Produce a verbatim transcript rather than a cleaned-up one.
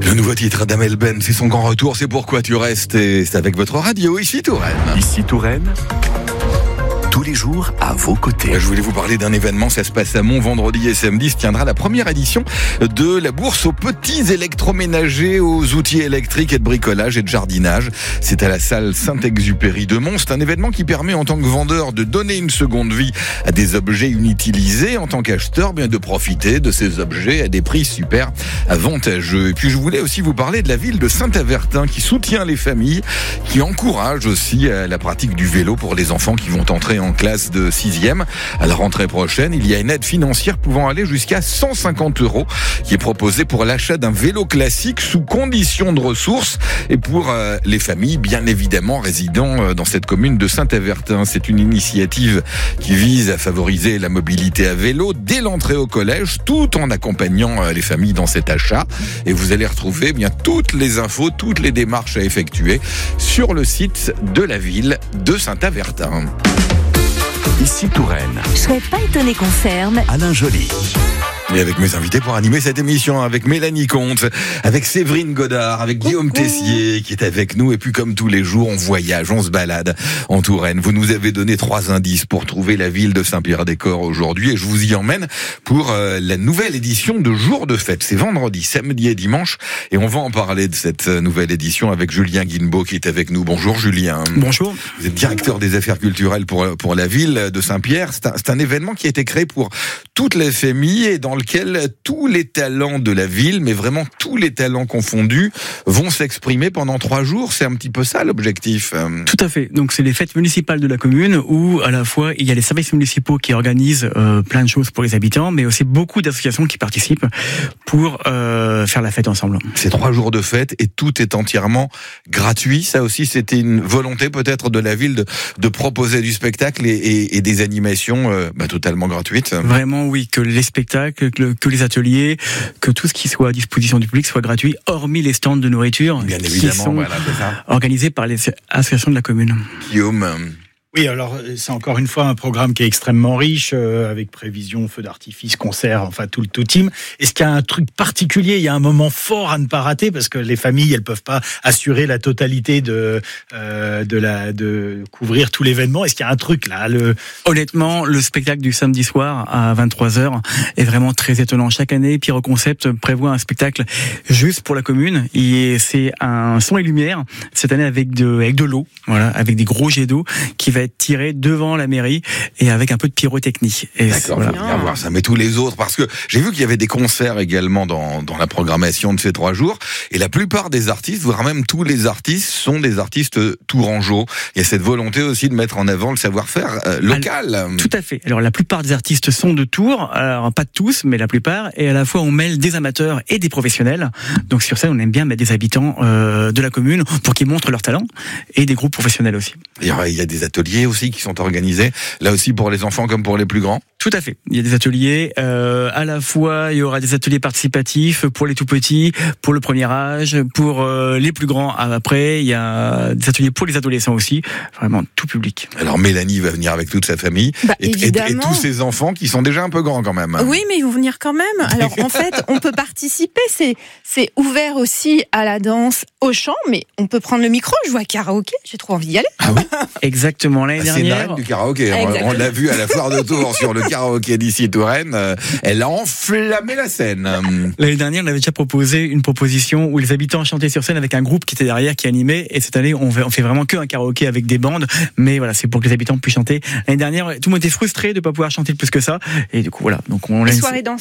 Le nouveau titre d'Amel Ben, c'est son grand retour, c'est pourquoi tu restes, et c'est avec votre radio, ici Touraine. Ici Touraine, tous les jours à vos côtés. Je voulais vous parler d'un événement, ça se passe à Mont, vendredi et samedi, se tiendra la première édition de la bourse aux petits électroménagers, aux outils électriques et de bricolage et de jardinage. C'est à la salle Saint-Exupéry de Mont. C'est un événement qui permet en tant que vendeur de donner une seconde vie à des objets inutilisés, en tant qu'acheteur, bien de profiter de ces objets à des prix super avantageux. Et puis je voulais aussi vous parler de la ville de Saint-Avertin qui soutient les familles, qui encourage aussi la pratique du vélo pour les enfants qui vont entrer en en classe de sixième. À la rentrée prochaine, il y a une aide financière pouvant aller jusqu'à cent cinquante euros qui est proposée pour l'achat d'un vélo classique sous condition de ressources et pour euh, les familles, bien évidemment, résidant euh, dans cette commune de Saint-Avertin. C'est une initiative qui vise à favoriser la mobilité à vélo dès l'entrée au collège, tout en accompagnant euh, les familles dans cet achat. Et vous allez retrouver eh bien toutes les infos, toutes les démarches à effectuer sur le site de la ville de Saint-Avertin. Ici Touraine. Je serais pas étonné qu'on ferme. Alain Joly. Et avec mes invités pour animer cette émission, avec Mélanie Comte, avec Séverine Godard, avec Guillaume Tessier qui est avec nous. Et puis comme tous les jours, on voyage, on se balade en Touraine. Vous nous avez donné trois indices pour trouver la ville de Saint-Pierre-des-Corps aujourd'hui. Et je vous y emmène pour euh, la nouvelle édition de Jour de Fête. C'est vendredi, samedi et dimanche. Et on va en parler de cette nouvelle édition avec Julien Guilbeault qui est avec nous. Bonjour Julien. Bonjour. Vous êtes directeur des affaires culturelles pour, pour la ville de Saint-Pierre. C'est un, c'est un événement qui a été créé pour toutes les familles et dans lequel tous les talents de la ville, mais vraiment tous les talents confondus, vont s'exprimer pendant trois jours. C'est un petit peu ça l'objectif. Tout à fait. Donc c'est les fêtes municipales de la commune où à la fois il y a les services municipaux qui organisent euh, plein de choses pour les habitants, mais aussi beaucoup d'associations qui participent pour euh, faire la fête ensemble. C'est trois jours de fête et tout est entièrement gratuit. Ça aussi, c'était une volonté peut-être de la ville de, de proposer du spectacle et, et, et des animations euh, bah, totalement gratuites. Vraiment, oui, que les spectacles, que, le, que les ateliers, que tout ce qui soit à disposition du public soit gratuit, hormis les stands de nourriture Bien qui évidemment, sont voilà, c'est ça. organisés par les associations de la commune. Guillaume. Oui, alors c'est encore une fois un programme qui est extrêmement riche, euh, avec prévision, feux d'artifice, concerts, enfin tout le tout team. Est-ce qu'il y a un truc particulier, il y a un moment fort à ne pas rater parce que les familles, elles peuvent pas assurer la totalité de euh, de la de couvrir tout l'événement. Est-ce qu'il y a un truc là le... Honnêtement, le spectacle du samedi soir à vingt-trois heures est vraiment très étonnant. Chaque année, Pyro Concept prévoit un spectacle juste pour la commune. Et c'est un son et lumière cette année avec de avec de l'eau, voilà, avec des gros jets d'eau qui va être tiré devant la mairie et avec un peu de pyrotechnie. Et D'accord, voilà. faut bien voir ça. Mais tous les autres, parce que j'ai vu qu'il y avait des concerts également dans, dans la programmation de ces trois jours. Et la plupart des artistes, voire même tous les artistes, sont des artistes tourangeaux. Il y a cette volonté aussi de mettre en avant le savoir-faire euh, local. Alors, tout à fait. Alors la plupart des artistes sont de Tours. Alors pas tous, mais la plupart. Et à la fois on mêle des amateurs et des professionnels. Donc sur scène, on aime bien mettre des habitants euh, de la commune pour qu'ils montrent leur talent et des groupes professionnels aussi. Il y a, il y a des ateliers aussi qui sont organisés, là aussi pour les enfants comme pour les plus grands. Tout à fait. Il y a des ateliers, euh, à la fois il y aura des ateliers participatifs pour les tout petits, pour le premier âge, pour euh, les plus grands. Après, il y a des ateliers pour les adolescents aussi, vraiment tout public. Alors Mélanie va venir avec toute sa famille bah, et, et, et tous ses enfants qui sont déjà un peu grands quand même. Oui, mais ils vont venir quand même. Alors en fait, on peut participer, c'est, c'est ouvert aussi à la danse, au chant, mais on peut prendre le micro, jouer à karaoké, j'ai trop envie d'y aller. Ah oui. Exactement, l'année Ah, c'est dernière. une reine du karaoké. On, on l'a vu à la foire de Tours sur le karaoké d'ici Touraine. Euh, elle a enflammé la scène. L'année dernière, on avait déjà proposé une proposition où les habitants chantaient sur scène avec un groupe qui était derrière, qui animait. Et cette année, on fait, on fait vraiment que un karaoké avec des bandes. Mais voilà, c'est pour que les habitants puissent chanter. L'année dernière, tout le monde était frustré de ne pas pouvoir chanter plus que ça. Et du coup, voilà. Donc on Les l'a soirées danse.